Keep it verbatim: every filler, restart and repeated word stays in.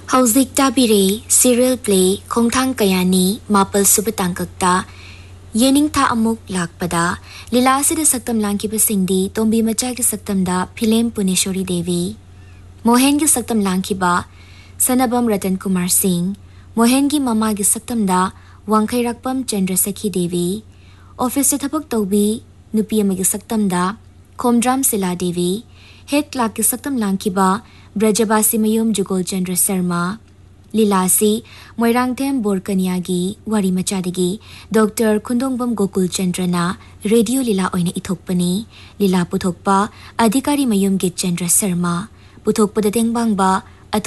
Hauzik tabire serial play khongthang kayani mapal subetang kakta yening tha amuk lakpada lila asida saktam langki basingdi tombi macha ki saktam da philem puneshwari devi mohen ki saktam langki ba sanabam ratan kumar singh mohen ki mama ki saktam da wangkhai rakpam chandrasekhi devi office se thabak tobi nupi amagi saktam da khomdram sila devi head clerk ki saktam langki ba Brajabasi Mayum Jugol Chandra Sharma, Lilasi, Moirangthem Borkanyagi, Wari Machadigi, Doctor Kundongbam Gokul Chandrana, Radio Lila Oina Ithokpani, Lila Puthokpa, Adhikari Mayum Git Chandra Sharma, Puthokpa Datengbangba,